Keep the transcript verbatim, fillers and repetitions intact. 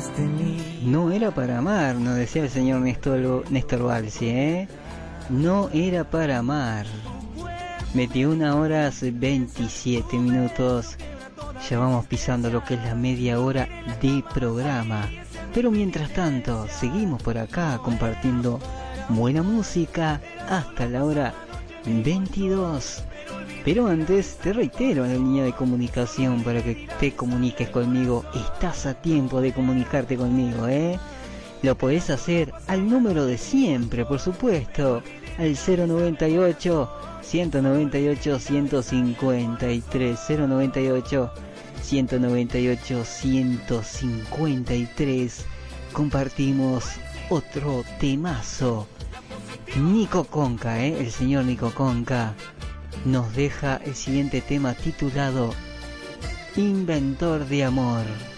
más de mí. No era para amar, nos decía el señor Néstor, Néstor Balsi, ¿eh? No era para amar. veintiuna horas veintisiete minutos. Ya vamos pisando lo que es la media hora de programa. Pero mientras tanto, seguimos por acá compartiendo buena música hasta la hora veintidós. Pero antes te reitero la línea de comunicación para que te comuniques conmigo. Estás a tiempo de comunicarte conmigo, ¿eh? Lo podés hacer al número de siempre, por supuesto, al cero noventa y ocho, ciento noventa y ocho, ciento cincuenta y tres, cero noventa y ocho, ciento noventa y ocho, ciento cincuenta y tres. Compartimos otro temazo. Nico Conca, ¿eh? El señor Nico Conca nos deja el siguiente tema titulado Inventor de Amor.